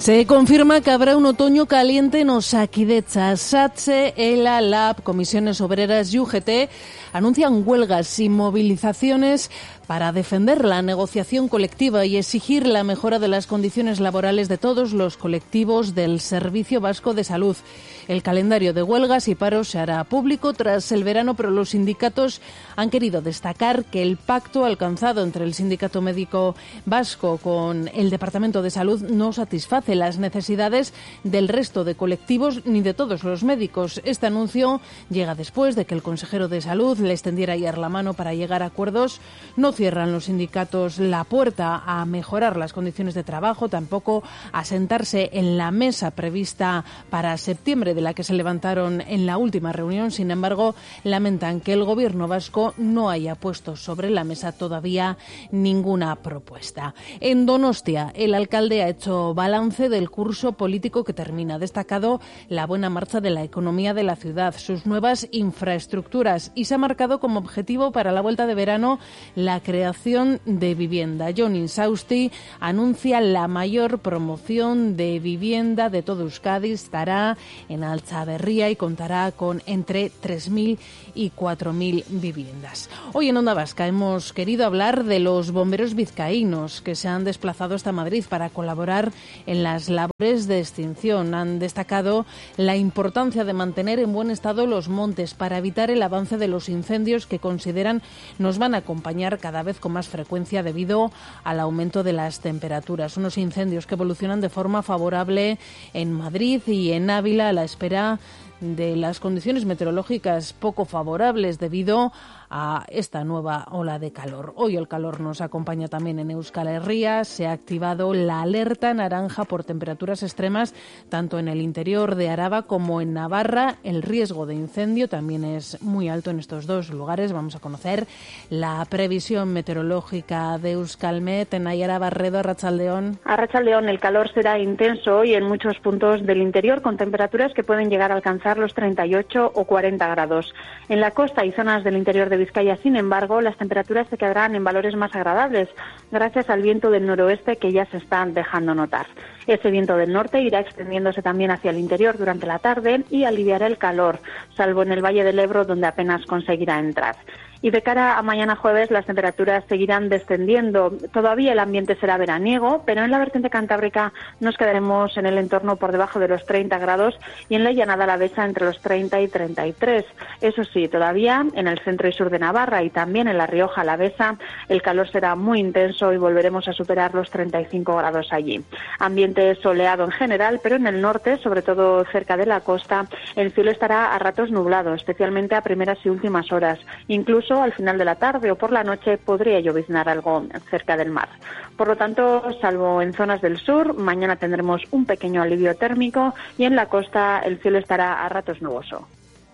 Se confirma que habrá un otoño caliente en Osakidetza. SATSE, ELA, LAB, Comisiones Obreras y UGT anuncian huelgas y movilizaciones para defender la negociación colectiva y exigir la mejora de las condiciones laborales de todos los colectivos del Servicio Vasco de Salud. El calendario de huelgas y paros se hará público tras el verano, pero los sindicatos han querido destacar que el pacto alcanzado entre el Sindicato Médico Vasco con el Departamento de Salud no satisface las necesidades del resto de colectivos ni de todos los médicos. Este anuncio llega después de que el consejero de Salud le extendiera ayer la mano para llegar a acuerdos. No cierran los sindicatos la puerta a mejorar las condiciones de trabajo, tampoco a sentarse en la mesa prevista para septiembre, de la que se levantaron en la última reunión. Sin embargo, lamentan que el Gobierno vasco no haya puesto sobre la mesa todavía ninguna propuesta. En Donostia, el alcalde ha hecho balance del curso político que termina. Ha destacado la buena marcha de la economía de la ciudad, sus nuevas infraestructuras y se ha marcado como objetivo para la vuelta de verano la creación de vivienda. Jon Insausti anuncia la mayor promoción de vivienda de todo Euskadi. Estará en Altzaberria y contará con entre 3.000 y 4.000 viviendas. Hoy en Onda Vasca hemos querido hablar de los bomberos vizcaínos que se han desplazado hasta Madrid para colaborar en las labores de extinción. Han destacado la importancia de mantener en buen estado los montes para evitar el avance de los incendios que consideran nos van a acompañar cada vez con más frecuencia debido al aumento de las temperaturas. Unos incendios que evolucionan de forma favorable en Madrid y en Ávila a la espera de las condiciones meteorológicas poco favorables debido a esta nueva ola de calor. Hoy el calor nos acompaña también en Euskal Herria. Se ha activado la alerta naranja por temperaturas extremas tanto en el interior de Araba como en Navarra. El riesgo de incendio también es muy alto en estos dos lugares. Vamos a conocer la previsión meteorológica de Euskalmet. Nayara Barredo, Arratsaldeon. Arratsaldeon, el calor será intenso hoy en muchos puntos del interior con temperaturas que pueden llegar a alcanzar los 38 o 40 grados. En la costa y zonas del interior de Vizcaya, sin embargo, las temperaturas se quedarán en valores más agradables gracias al viento del noroeste que ya se están dejando notar. Ese viento del norte irá extendiéndose también hacia el interior durante la tarde y aliviará el calor, salvo en el Valle del Ebro, donde apenas conseguirá entrar. Y de cara a mañana jueves las temperaturas seguirán descendiendo. Todavía el ambiente será veraniego, pero en la vertiente cantábrica nos quedaremos en el entorno por debajo de los 30 grados y en la llanada alavesa entre los 30 y 33. Eso sí, todavía en el centro y sur de Navarra y también en la Rioja Alavesa el calor será muy intenso y volveremos a superar los 35 grados allí. Ambiente soleado en general, pero en el norte, sobre todo cerca de la costa, el cielo estará a ratos nublado, especialmente a primeras y últimas horas. Incluso al final de la tarde o por la noche podría lloviznar algo cerca del mar. Por lo tanto, salvo en zonas del sur, mañana tendremos un pequeño alivio térmico y en la costa el cielo estará a ratos nuboso.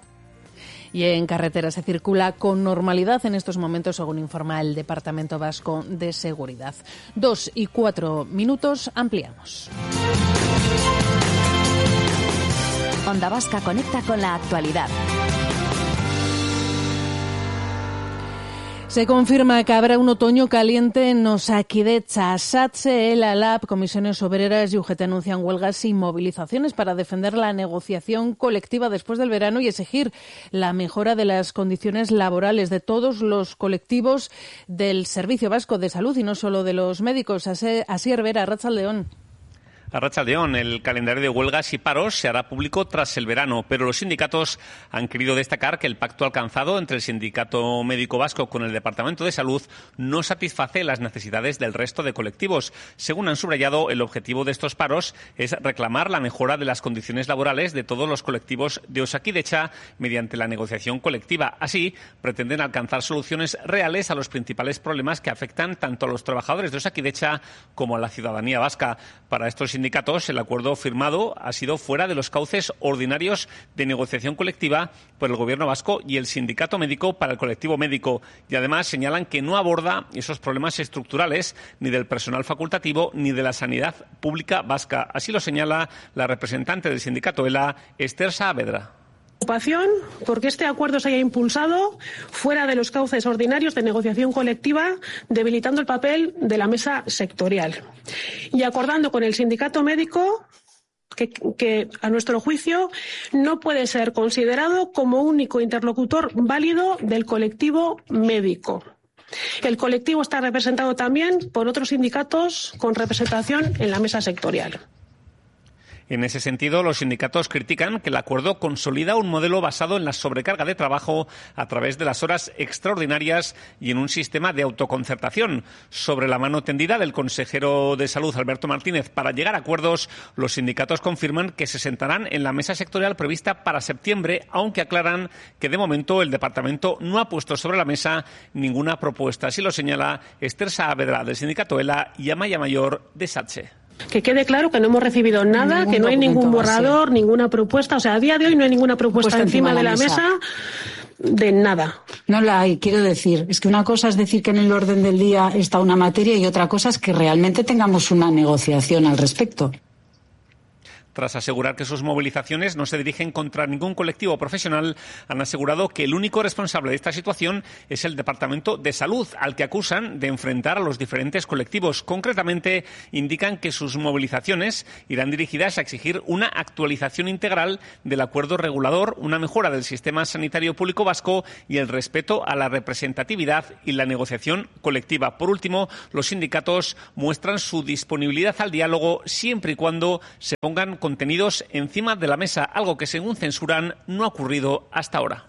Y en carretera se circula con normalidad en estos momentos, según informa el Departamento Vasco de Seguridad. 2:04, ampliamos. Onda Vasca conecta con la actualidad. Se confirma que habrá un otoño caliente en Osakidetza. SATSE, ELA, LAB, Comisiones Obreras y UGT anuncian huelgas y movilizaciones para defender la negociación colectiva después del verano y exigir la mejora de las condiciones laborales de todos los colectivos del Servicio Vasco de Salud y no solo de los médicos. Asier Vera, Arratsaldeon. Arratsaldeon, el calendario de huelgas y paros se hará público tras el verano, pero los sindicatos han querido destacar que el pacto alcanzado entre el Sindicato Médico Vasco con el Departamento de Salud no satisface las necesidades del resto de colectivos. Según han subrayado, el objetivo de estos paros es reclamar la mejora de las condiciones laborales de todos los colectivos de Osakidetza mediante la negociación colectiva. Así, pretenden alcanzar soluciones reales a los principales problemas que afectan tanto a los trabajadores de Osakidetza como a la ciudadanía vasca. Para estos sindicatos, el acuerdo firmado ha sido fuera de los cauces ordinarios de negociación colectiva por el Gobierno vasco y el Sindicato Médico para el colectivo médico. Y además señalan que no aborda esos problemas estructurales ni del personal facultativo ni de la sanidad pública vasca. Así lo señala la representante del sindicato ELA, Esther Saavedra. Preocupación porque este acuerdo se haya impulsado fuera de los cauces ordinarios de negociación colectiva, debilitando el papel de la mesa sectorial y acordando con el sindicato médico que a nuestro juicio no puede ser considerado como único interlocutor válido del colectivo médico. El colectivo está representado también por otros sindicatos con representación en la mesa sectorial. En ese sentido, los sindicatos critican que el acuerdo consolida un modelo basado en la sobrecarga de trabajo a través de las horas extraordinarias y en un sistema de autoconcertación. Sobre la mano tendida del consejero de Salud, Alberto Martínez, para llegar a acuerdos, los sindicatos confirman que se sentarán en la mesa sectorial prevista para septiembre, aunque aclaran que de momento el departamento no ha puesto sobre la mesa ninguna propuesta. Así lo señala Esther Saavedra, del sindicato ELA, y Amaya Mayor, de SATSE. Que quede claro que no hemos recibido nada, que no hay ningún borrador, ninguna propuesta. O sea, a día de hoy no hay ninguna propuesta encima de la mesa de nada. No la hay, quiero decir. Es que una cosa es decir que en el orden del día está una materia y otra cosa es que realmente tengamos una negociación al respecto. Tras asegurar que sus movilizaciones no se dirigen contra ningún colectivo profesional, han asegurado que el único responsable de esta situación es el Departamento de Salud, al que acusan de enfrentar a los diferentes colectivos. Concretamente, indican que sus movilizaciones irán dirigidas a exigir una actualización integral del acuerdo regulador, una mejora del sistema sanitario público vasco y el respeto a la representatividad y la negociación colectiva. Por último, los sindicatos muestran su disponibilidad al diálogo siempre y cuando se pongan contenidos encima de la mesa, algo que, según censuran, no ha ocurrido hasta ahora.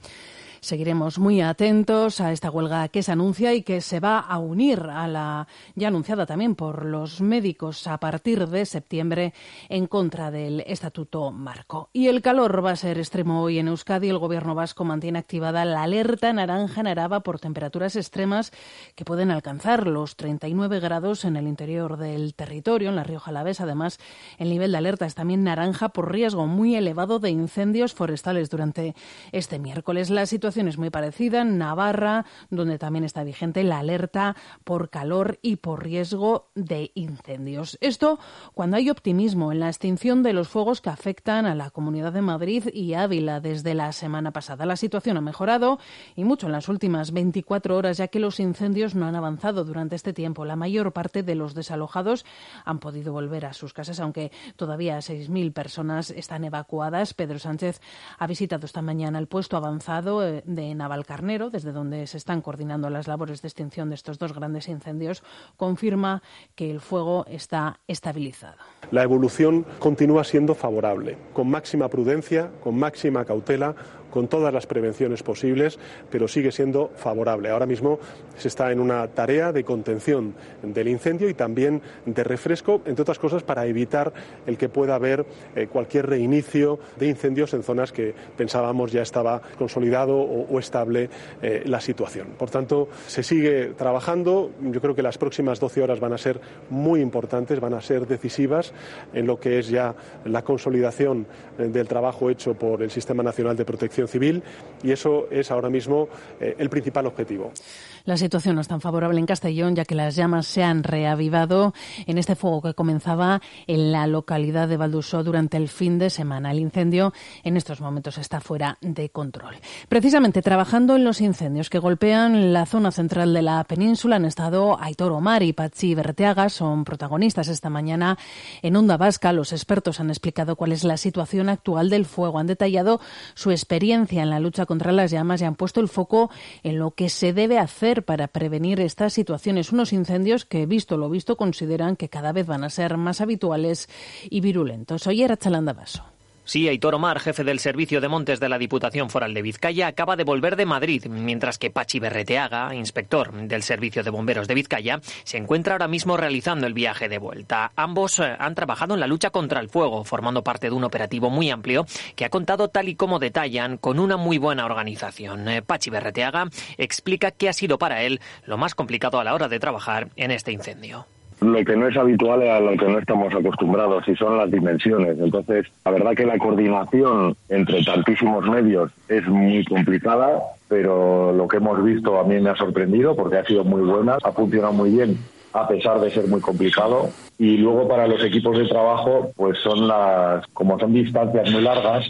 Seguiremos muy atentos a esta huelga que se anuncia y que se va a unir a la ya anunciada también por los médicos a partir de septiembre en contra del Estatuto Marco. Y el calor va a ser extremo hoy en Euskadi. El Gobierno vasco mantiene activada la alerta naranja en Araba por temperaturas extremas que pueden alcanzar los 39 grados en el interior del territorio, en la Rioja Alavesa. Además, el nivel de alerta es también naranja por riesgo muy elevado de incendios forestales durante este miércoles. La situación es muy parecida en Navarra, donde también está vigente la alerta por calor y por riesgo de incendios. Esto cuando hay optimismo en la extinción de los fuegos que afectan a la Comunidad de Madrid y Ávila desde la semana pasada. La situación ha mejorado y mucho en las últimas 24 horas, ya que los incendios no han avanzado durante este tiempo. La mayor parte de los desalojados han podido volver a sus casas, aunque todavía 6.000 personas están evacuadas. Pedro Sánchez ha visitado esta mañana el puesto avanzado de Navalcarnero, desde donde se están coordinando las labores de extinción de estos dos grandes incendios. Confirma que el fuego está estabilizado. La evolución continúa siendo favorable, con máxima prudencia, con máxima cautela, con todas las prevenciones posibles, pero sigue siendo favorable. Ahora mismo se está en una tarea de contención del incendio y también de refresco, entre otras cosas, para evitar el que pueda haber cualquier reinicio de incendios en zonas que pensábamos ya estaba consolidado o estable la situación. Por tanto, se sigue trabajando. Yo creo que las próximas 12 horas van a ser muy importantes, van a ser decisivas en lo que es ya la consolidación del trabajo hecho por el Sistema Nacional de Protección Civil, y eso es ahora mismo el principal objetivo. La situación no es tan favorable en Castellón, ya que las llamas se han reavivado en este fuego que comenzaba en la localidad de Valdusó durante el fin de semana. El incendio en estos momentos está fuera de control. Precisamente trabajando en los incendios que golpean la zona central de la península han estado Aitor Omar y Patxi Berreteaga, son protagonistas esta mañana en Onda Vasca. Los expertos han explicado cuál es la situación actual del fuego, han detallado su experiencia en la lucha contra las llamas y han puesto el foco en lo que se debe hacer para prevenir estas situaciones. Unos incendios que, visto lo visto, consideran que cada vez van a ser más habituales y virulentos. Oye, Arratsalde Baso. Sí, Aitor Omar, jefe del Servicio de Montes de la Diputación Foral de Vizcaya, acaba de volver de Madrid, mientras que Patxi Berreteaga, inspector del Servicio de Bomberos de Vizcaya, se encuentra ahora mismo realizando el viaje de vuelta. Ambos han trabajado en la lucha contra el fuego, formando parte de un operativo muy amplio que ha contado, tal y como detallan, con una muy buena organización. Patxi Berreteaga explica qué ha sido para él lo más complicado a la hora de trabajar en este incendio. Lo que no es habitual es a lo que no estamos acostumbrados, y son las dimensiones. Entonces, la verdad que la coordinación entre tantísimos medios es muy complicada, pero lo que hemos visto a mí me ha sorprendido porque ha sido muy buena, ha funcionado muy bien a pesar de ser muy complicado. Y luego para los equipos de trabajo, pues como son distancias muy largas,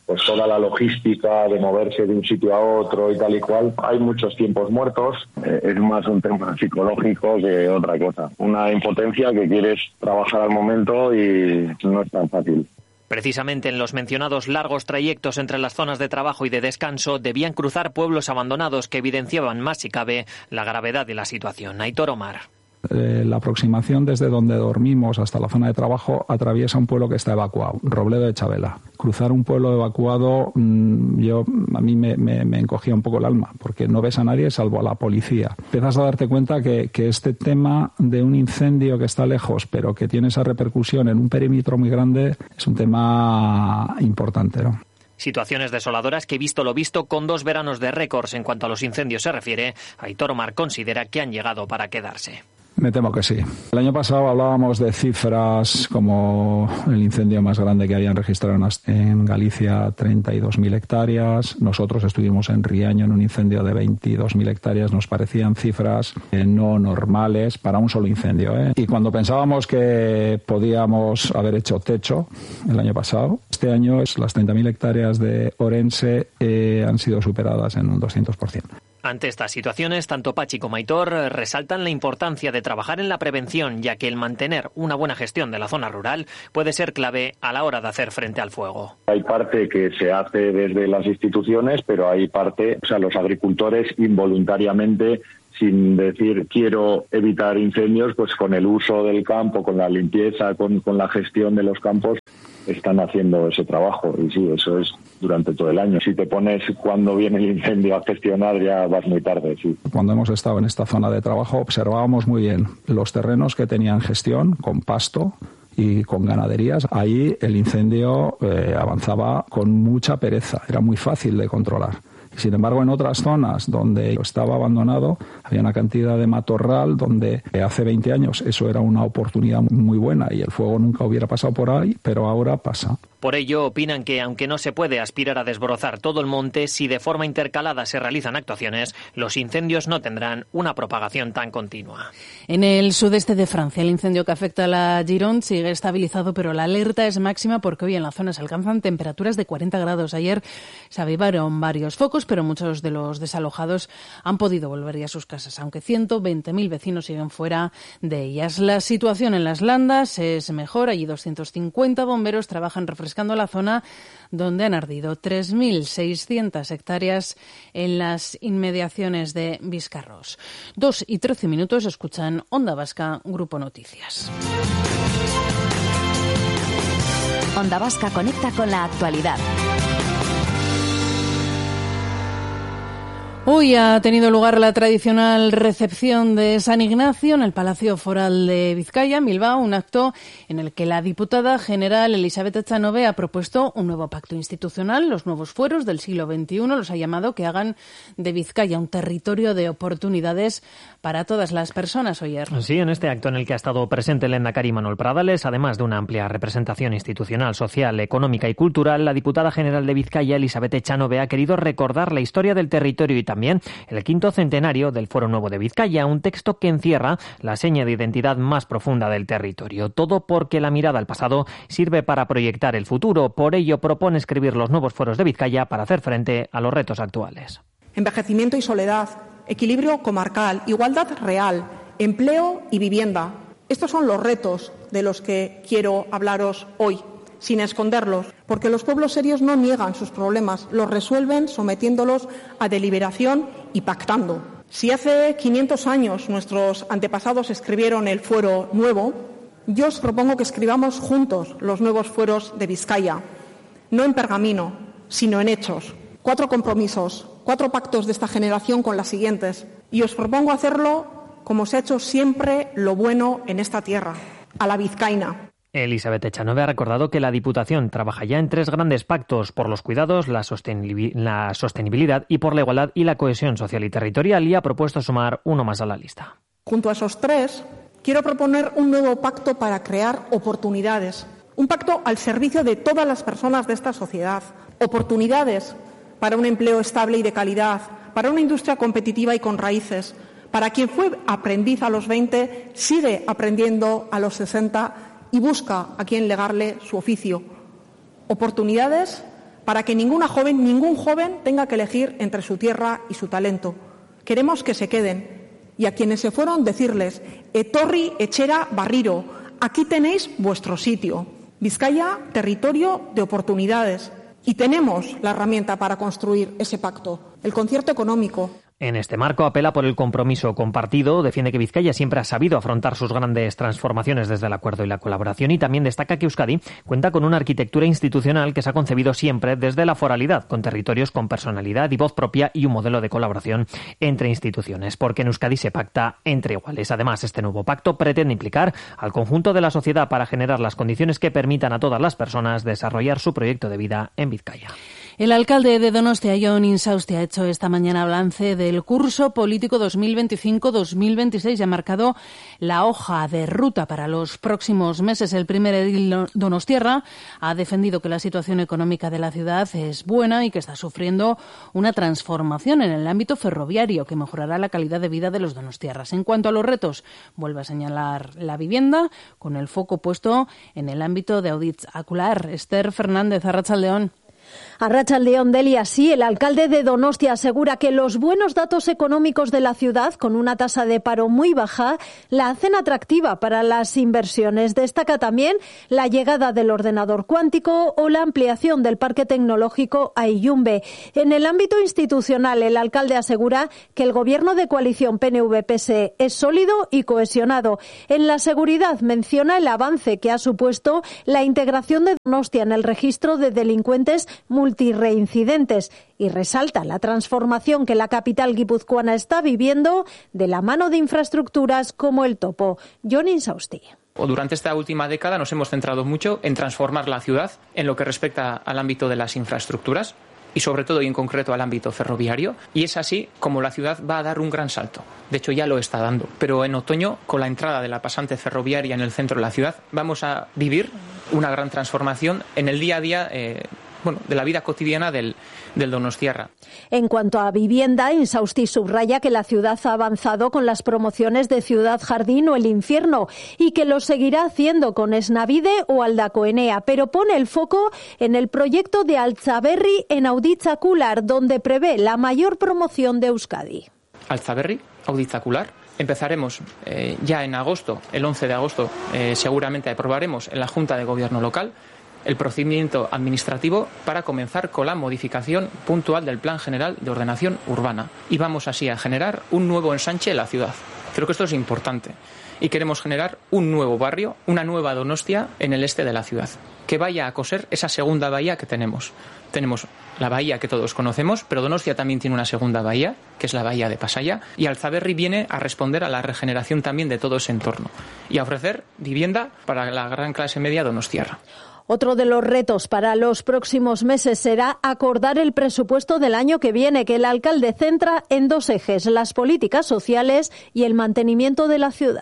pues toda la logística de moverse de un sitio a otro y tal y cual. Hay muchos tiempos muertos, es más un tema psicológico que otra cosa. Una impotencia que quieres trabajar al momento y no es tan fácil. Precisamente en los mencionados largos trayectos entre las zonas de trabajo y de descanso debían cruzar pueblos abandonados que evidenciaban más si cabe la gravedad de la situación. Aitor Omar. La aproximación desde donde dormimos hasta la zona de trabajo atraviesa un pueblo que está evacuado, Robledo de Chabela. Cruzar un pueblo evacuado, a mí me encogía un poco el alma, porque no ves a nadie salvo a la policía. Empiezas a darte cuenta que este tema de un incendio que está lejos, pero que tiene esa repercusión en un perímetro muy grande, es un tema importante, ¿no? Situaciones desoladoras que, visto lo visto, con 2 veranos de récords en cuanto a los incendios se refiere, Aitor Omar considera que han llegado para quedarse. Me temo que sí. El año pasado hablábamos de cifras como el incendio más grande que habían registrado en Galicia, 32.000 hectáreas. Nosotros estuvimos en Riaño en un incendio de 22.000 hectáreas. Nos parecían cifras no normales para un solo incendio, ¿eh? Y cuando pensábamos que podíamos haber hecho techo el año pasado, este año las 30.000 hectáreas de Orense han sido superadas en un 200%. Ante estas situaciones, tanto Pachi como Aitor resaltan la importancia de trabajar en la prevención, ya que el mantener una buena gestión de la zona rural puede ser clave a la hora de hacer frente al fuego. Hay parte que se hace desde las instituciones, pero hay parte, los agricultores involuntariamente, sin decir quiero evitar incendios, pues con el uso del campo, con la limpieza, con la gestión de los campos, están haciendo ese trabajo. Y sí, eso es durante todo el año. Si te pones cuando viene el incendio a gestionar, ya vas muy tarde, sí. Cuando hemos estado en esta zona de trabajo observábamos muy bien los terrenos que tenían gestión con pasto y con ganaderías. Ahí el incendio avanzaba con mucha pereza, era muy fácil de controlar. Sin embargo, en otras zonas donde estaba abandonado había una cantidad de matorral donde hace 20 años eso era una oportunidad muy buena y el fuego nunca hubiera pasado por ahí, pero ahora pasa. Por ello, opinan que, aunque no se puede aspirar a desbrozar todo el monte, si de forma intercalada se realizan actuaciones, los incendios no tendrán una propagación tan continua. En el sudeste de Francia, el incendio que afecta a la Gironde sigue estabilizado, pero la alerta es máxima porque hoy en la zona se alcanzan temperaturas de 40 grados. Ayer se avivaron varios focos, pero muchos de los desalojados han podido volver ya a sus casas, aunque 120.000 vecinos siguen fuera de ellas. La situación en las Landas es mejor. Allí 250 bomberos trabajan refrescando la zona donde han ardido 3.600 hectáreas en las inmediaciones de Biscarros. 2:13 escuchan Onda Vasca, Grupo Noticias. Onda Vasca conecta con la actualidad. Hoy ha tenido lugar la tradicional recepción de San Ignacio en el Palacio Foral de Vizcaya, en Bilbao, un acto en el que la diputada general Elisabeth Echanove ha propuesto un nuevo pacto institucional. Los nuevos fueros del siglo XXI los ha llamado que hagan de Vizcaya un territorio de oportunidades para todas las personas. Oyer. Sí, en este acto en el que ha estado presente el lehendakari Manuel Pradales, además de una amplia representación institucional, social, económica y cultural, la diputada general de Vizcaya, Elisabeth Echanove, ha querido recordar la historia del territorio y también el 5º centenario del Foro Nuevo de Vizcaya, un texto que encierra la seña de identidad más profunda del territorio. Todo porque la mirada al pasado sirve para proyectar el futuro. Por ello propone escribir los nuevos foros de Vizcaya para hacer frente a los retos actuales. Envejecimiento y soledad, equilibrio comarcal, igualdad real, empleo y vivienda. Estos son los retos de los que quiero hablaros hoy, sin esconderlos, porque los pueblos serios no niegan sus problemas, los resuelven sometiéndolos a deliberación y pactando. Si hace 500 años nuestros antepasados escribieron el Fuero Nuevo, yo os propongo que escribamos juntos los nuevos fueros de Vizcaya, no en pergamino, sino en hechos. 4 compromisos, 4 pactos de esta generación con las siguientes. Y os propongo hacerlo como se ha hecho siempre lo bueno en esta tierra, a la vizcaína. Elisabeth Echanove ha recordado que la Diputación trabaja ya en 3 grandes pactos: por los cuidados, la sostenibilidad y por la igualdad y la cohesión social y territorial, y ha propuesto sumar uno más a la lista. Junto a esos 3, quiero proponer un nuevo pacto para crear oportunidades. Un pacto al servicio de todas las personas de esta sociedad. Oportunidades para un empleo estable y de calidad, para una industria competitiva y con raíces, para quien fue aprendiz a los 20, sigue aprendiendo a los 60 y busca a quien legarle su oficio. Oportunidades para que ningún joven tenga que elegir entre su tierra y su talento. Queremos que se queden y a quienes se fueron decirles: etorri etxera barriro, aquí tenéis vuestro sitio. Vizcaya, territorio de oportunidades. Y tenemos la herramienta para construir ese pacto, el concierto económico. En este marco apela por el compromiso compartido, defiende que Vizcaya siempre ha sabido afrontar sus grandes transformaciones desde el acuerdo y la colaboración, y también destaca que Euskadi cuenta con una arquitectura institucional que se ha concebido siempre desde la foralidad, con territorios con personalidad y voz propia y un modelo de colaboración entre instituciones, porque en Euskadi se pacta entre iguales. Además, este nuevo pacto pretende implicar al conjunto de la sociedad para generar las condiciones que permitan a todas las personas desarrollar su proyecto de vida en Vizcaya. El alcalde de Donostia, Jon Insausti, ha hecho esta mañana balance del curso político 2025-2026 y ha marcado la hoja de ruta para los próximos meses. El primer edil donostiarra ha defendido que la situación económica de la ciudad es buena y que está sufriendo una transformación en el ámbito ferroviario que mejorará la calidad de vida de los donostiarras. En cuanto a los retos, vuelve a señalar la vivienda, con el foco puesto en el ámbito de Auditz Acular. Esther Fernández, Arratsaldeon. Arratsaldeon, Delia. Sí, el alcalde de Donostia asegura que los buenos datos económicos de la ciudad, con una tasa de paro muy baja, la hacen atractiva para las inversiones. Destaca también la llegada del ordenador cuántico o la ampliación del parque tecnológico a Iyumbe. En el ámbito institucional, el alcalde asegura que el gobierno de coalición PNV-PSE es sólido y cohesionado. En la seguridad menciona el avance que ha supuesto la integración de Donostia en el registro de delincuentes multireincidentes y resalta la transformación que la capital guipuzcoana está viviendo de la mano de infraestructuras como el Topo. Jon Insausti. Durante esta última década nos hemos centrado mucho en transformar la ciudad en lo que respecta al ámbito de las infraestructuras y sobre todo y en concreto al ámbito ferroviario, y es así como la ciudad va a dar un gran salto. De hecho ya lo está dando, pero en otoño, con la entrada de la pasante ferroviaria en el centro de la ciudad, vamos a vivir una gran transformación en el día a día de la vida cotidiana del donostiarra. En cuanto a vivienda, Insausti subraya que la ciudad ha avanzado con las promociones de Ciudad Jardín o El Infierno y que lo seguirá haciendo con Esnavide o Aldacoenea, pero pone el foco en el proyecto de Altzaberri en Auditz Acular, donde prevé la mayor promoción de Euskadi. Altzaberri, Auditz Acular. Empezaremos ya en agosto, el 11 de agosto, seguramente aprobaremos en la Junta de Gobierno local el procedimiento administrativo para comenzar con la modificación puntual del Plan General de Ordenación Urbana. Y vamos así a generar un nuevo ensanche en la ciudad. Creo que esto es importante. Y queremos generar un nuevo barrio, una nueva Donostia en el este de la ciudad, que vaya a coser esa segunda bahía que tenemos. Tenemos la bahía que todos conocemos, pero Donostia también tiene una segunda bahía, que es la bahía de Pasaia, y Altzaberri viene a responder a la regeneración también de todo ese entorno y a ofrecer vivienda para la gran clase media donostiarra. Otro de los retos para los próximos meses será acordar el presupuesto del año que viene, que el alcalde centra en dos ejes: las políticas sociales y el mantenimiento de la ciudad.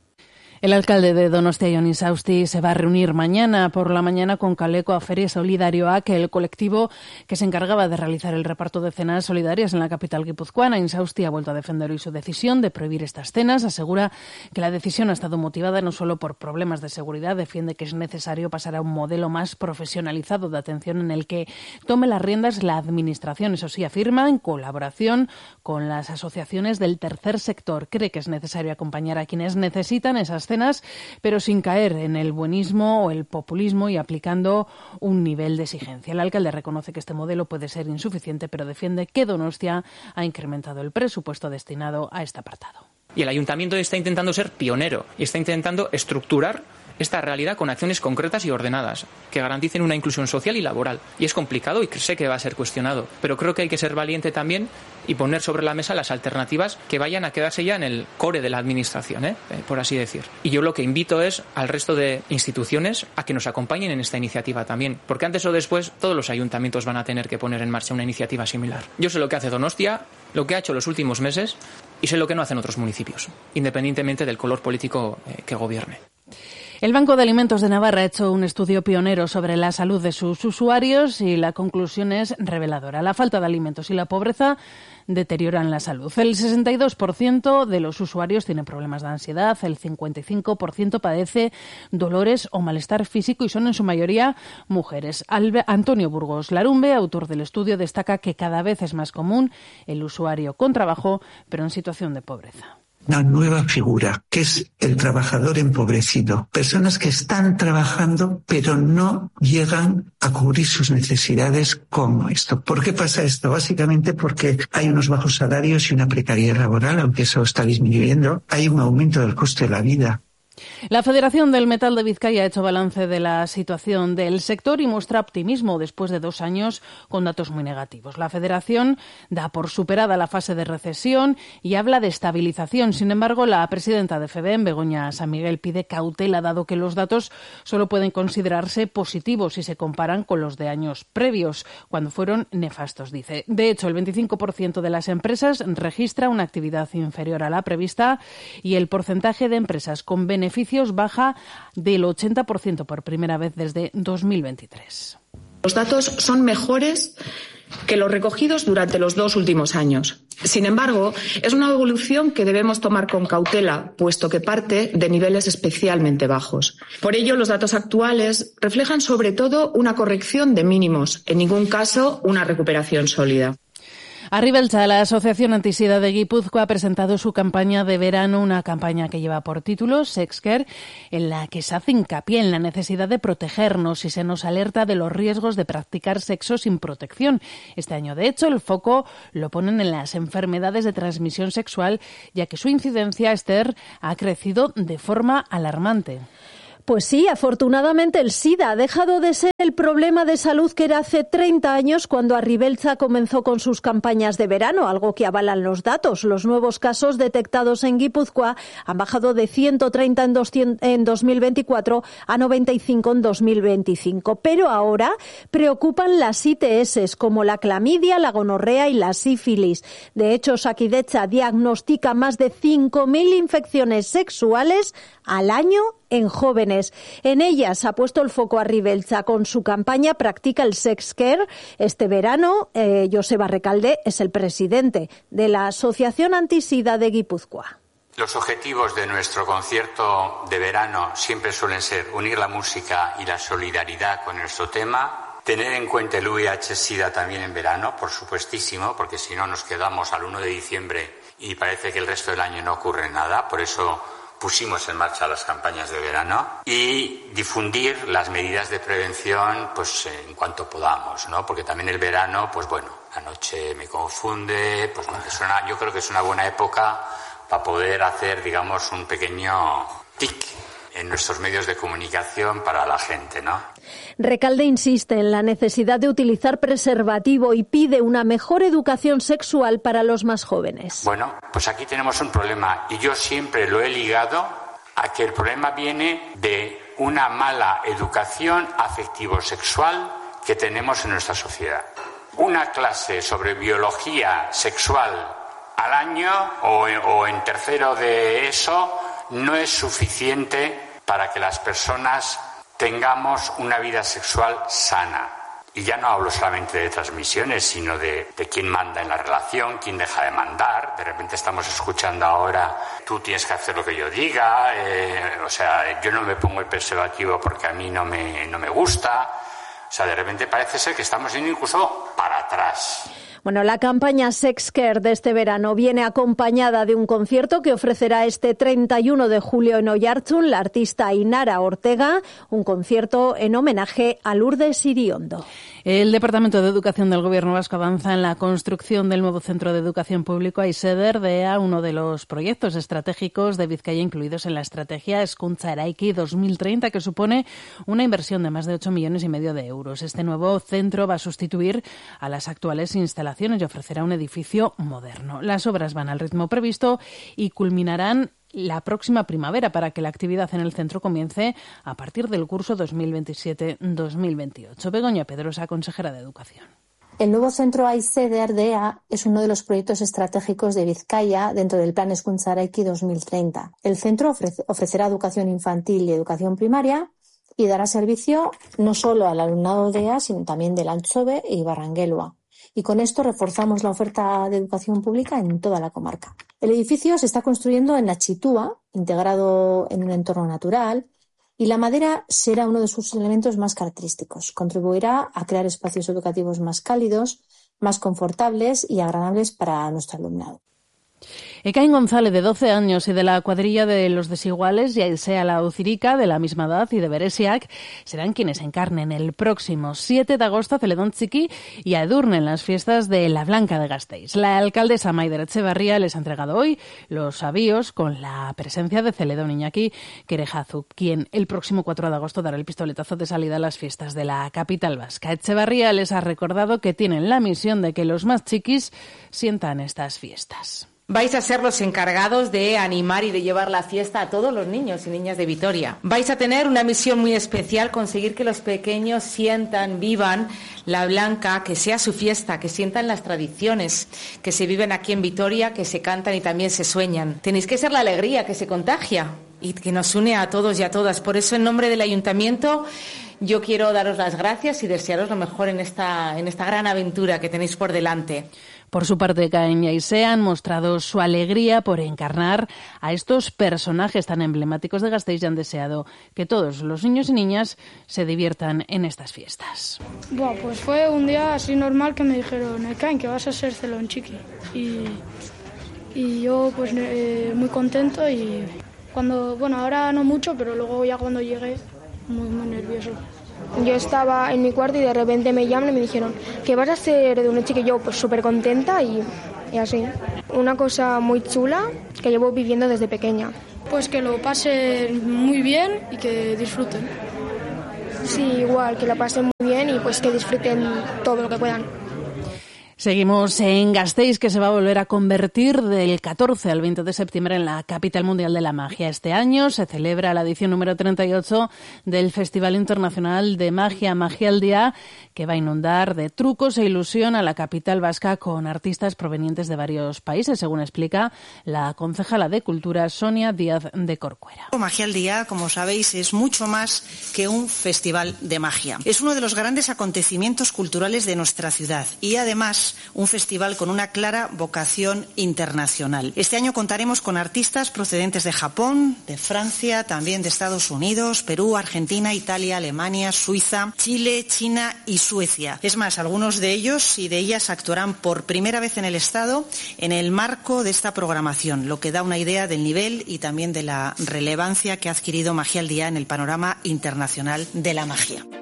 El alcalde de Donostia, Jon Insausti, se va a reunir mañana por la mañana con Kaleko Aferri Solidarioak, el colectivo que se encargaba de realizar el reparto de cenas solidarias en la capital guipuzcoana. Insausti ha vuelto a defender hoy su decisión de prohibir estas cenas. Asegura que la decisión ha estado motivada no solo por problemas de seguridad, defiende que es necesario pasar a un modelo más profesionalizado de atención en el que tome las riendas la administración. Eso sí, afirma, en colaboración con las asociaciones del tercer sector. Cree que es necesario acompañar a quienes necesitan esas cenas, pero sin caer en el buenismo o el populismo y aplicando un nivel de exigencia. El alcalde reconoce que este modelo puede ser insuficiente, pero defiende que Donostia ha incrementado el presupuesto destinado a este apartado. Y el ayuntamiento está intentando ser pionero y está intentando estructurar esta realidad con acciones concretas y ordenadas que garanticen una inclusión social y laboral. Y es complicado y sé que va a ser cuestionado, pero creo que hay que ser valiente también y poner sobre la mesa las alternativas que vayan a quedarse ya en el core de la administración, por así decir. Y yo lo que invito es al resto de instituciones a que nos acompañen en esta iniciativa también, porque antes o después todos los ayuntamientos van a tener que poner en marcha una iniciativa similar. Yo sé lo que hace Donostia, lo que ha hecho los últimos meses y sé lo que no hacen otros municipios, independientemente del color político que gobierne. El Banco de Alimentos de Navarra ha hecho un estudio pionero sobre la salud de sus usuarios y la conclusión es reveladora. La falta de alimentos y la pobreza deterioran la salud. El 62% de los usuarios tiene problemas de ansiedad, el 55% padece dolores o malestar físico y son en su mayoría mujeres. Antonio Burgos Larumbe, autor del estudio, destaca que cada vez es más común el usuario con trabajo, pero en situación de pobreza. Una nueva figura, que es el trabajador empobrecido. Personas que están trabajando, pero no llegan a cubrir sus necesidades con esto. ¿Por qué pasa esto? Básicamente porque hay unos bajos salarios y una precariedad laboral, aunque eso está disminuyendo. Hay un aumento del coste de la vida. La Federación del Metal de Vizcaya ha hecho balance de la situación del sector y muestra optimismo después de 2 años con datos muy negativos. La Federación da por superada la fase de recesión y habla de estabilización. Sin embargo, la presidenta de FEBEM, Begoña San Miguel, pide cautela dado que los datos solo pueden considerarse positivos si se comparan con los de años previos, cuando fueron nefastos, dice. De hecho, el 25% de las empresas registra una actividad inferior a la prevista y el porcentaje de empresas con beneficios baja del 80% por primera vez desde 2023. Los datos son mejores que los recogidos durante los 2 últimos años. Sin embargo, es una evolución que debemos tomar con cautela, puesto que parte de niveles especialmente bajos. Por ello, los datos actuales reflejan sobre todo una corrección de mínimos, en ningún caso una recuperación sólida. Arribeltza, la Asociación Antisida de Guipúzcoa, ha presentado su campaña de verano, una campaña que lleva por título Sexcare, en la que se hace hincapié en la necesidad de protegernos y se nos alerta de los riesgos de practicar sexo sin protección. Este año, de hecho, el foco lo ponen en las enfermedades de transmisión sexual, ya que su incidencia, Esther, ha crecido de forma alarmante. Pues sí, afortunadamente el SIDA ha dejado de ser el problema de salud que era hace 30 años cuando Arribeltza comenzó con sus campañas de verano, algo que avalan los datos. Los nuevos casos detectados en Guipúzcoa han bajado de 130 en 2024 a 95 en 2025. Pero ahora preocupan las ITS, como la clamidia, la gonorrea y la sífilis. De hecho, Osakidetza diagnostica más de 5.000 infecciones sexuales al año en jóvenes. En ellas ha puesto el foco Arribeltza con su campaña Practica el Sex Care. Este verano, Joseba Recalde es el presidente de la Asociación Antisida de Guipúzcoa. Los objetivos de nuestro concierto de verano siempre suelen ser unir la música y la solidaridad con nuestro tema, tener en cuenta el VIH-Sida también en verano, por supuestísimo, porque si no nos quedamos al 1 de diciembre y parece que el resto del año no ocurre nada, por eso pusimos en marcha las campañas de verano y difundir las medidas de prevención pues en cuanto podamos, ¿no? Porque también el verano, pues bueno, la noche me confunde, pues bueno, yo creo que es una buena época para poder hacer, digamos, un pequeño tic en nuestros medios de comunicación para la gente, ¿no? Recalde insiste en la necesidad de utilizar preservativo y pide una mejor educación sexual para los más jóvenes. Bueno, pues aquí tenemos un problema y yo siempre lo he ligado a que el problema viene de una mala educación afectivo-sexual que tenemos en nuestra sociedad. Una clase sobre biología sexual al año o en tercero de eso no es suficiente para que las personas tengamos una vida sexual sana. Y ya no hablo solamente de transmisiones, sino de quién manda en la relación, quién deja de mandar. De repente estamos escuchando ahora, tú tienes que hacer lo que yo diga, yo no me pongo el preservativo porque a mí no me gusta. O sea, de repente parece ser que estamos yendo incluso para atrás. Bueno, la campaña Sex Care de este verano viene acompañada de un concierto que ofrecerá este 31 de julio en Oiartzun la artista Inara Ortega, un concierto en homenaje a Lourdes Iriondo. El Departamento de Educación del Gobierno vasco avanza en la construcción del nuevo Centro de Educación Público Aiseder DEA, uno de los proyectos estratégicos de Vizcaya incluidos en la estrategia Hezkuntza Eraiki 2030, que supone una inversión de más de 8,5 millones de euros. Este nuevo centro va a sustituir a las actuales instalaciones y ofrecerá un edificio moderno. Las obras van al ritmo previsto y culminarán la próxima primavera para que la actividad en el centro comience a partir del curso 2027-2028. Begoña Pedrosa, consejera de Educación. El nuevo centro AIC de Ardea es uno de los proyectos estratégicos de Vizcaya dentro del Plan Hezkuntza Eraiki 2030. El centro ofrecerá educación infantil y educación primaria y dará servicio no solo al alumnado de EA, sino también de Lantxobe y Barrangelua. Y con esto reforzamos la oferta de educación pública en toda la comarca. El edificio se está construyendo en Nachitúa, integrado en un entorno natural, y la madera será uno de sus elementos más característicos. Contribuirá a crear espacios educativos más cálidos, más confortables y agradables para nuestro alumnado. Ekain González, de 12 años, y de la cuadrilla de Los Desiguales, y Aisea Laucirica, de la misma edad, y de Beresiak, serán quienes encarnen el próximo 7 de agosto a Celedón Txiki y a Edurne en las fiestas de La Blanca de Gasteiz. La alcaldesa Maider Etxebarria les ha entregado hoy los avíos con la presencia de Celedón Iñaki Kerejazu, quien el próximo 4 de agosto dará el pistoletazo de salida a las fiestas de la capital vasca. Etxebarria les ha recordado que tienen la misión de que los más chiquis sientan estas fiestas. Vais a ser los encargados de animar y de llevar la fiesta a todos los niños y niñas de Vitoria. Vais a tener una misión muy especial, conseguir que los pequeños sientan, vivan la Blanca, que sea su fiesta, que sientan las tradiciones que se viven aquí en Vitoria, que se cantan y también se sueñan. Tenéis que ser la alegría que se contagia y que nos une a todos y a todas. Por eso, en nombre del Ayuntamiento, yo quiero daros las gracias y desearos lo mejor en esta gran aventura que tenéis por delante. Por su parte, Ekain y Aisea han mostrado su alegría por encarnar a estos personajes tan emblemáticos de Gasteiz y han deseado que todos los niños y niñas se diviertan en estas fiestas. Bueno, pues fue un día así normal que me dijeron, Ekain, que vas a ser Celedón Txiki. Y yo pues muy contento y ahora no mucho, pero luego ya cuando llegué muy nervioso. Yo estaba en mi cuarto y de repente me llaman y me dijeron que vas a ser de una chica, y yo pues súper contenta y así. Una cosa muy chula que llevo viviendo desde pequeña. Pues que lo pasen muy bien y que disfruten. Sí, igual, que lo pasen muy bien y pues que disfruten todo lo que puedan. Seguimos en Gasteiz, que se va a volver a convertir del 14 al 20 de septiembre en la capital mundial de la magia. Este año se celebra la edición número 38 del Festival Internacional de Magia, Magialdía, que va a inundar de trucos e ilusión a la capital vasca con artistas provenientes de varios países, según explica la concejala de Cultura, Sonia Díaz de Corcuera. Magialdía, como sabéis, es mucho más que un festival de magia. Es uno de los grandes acontecimientos culturales de nuestra ciudad y, además, un festival con una clara vocación internacional. Este año contaremos con artistas procedentes de Japón, de Francia, también de Estados Unidos, Perú, Argentina, Italia, Alemania, Suiza, Chile, China y Suecia. Es más, algunos de ellos y de ellas actuarán por primera vez en el Estado en el marco de esta programación, lo que da una idea del nivel y también de la relevancia que ha adquirido Magialdía en el panorama internacional de la magia.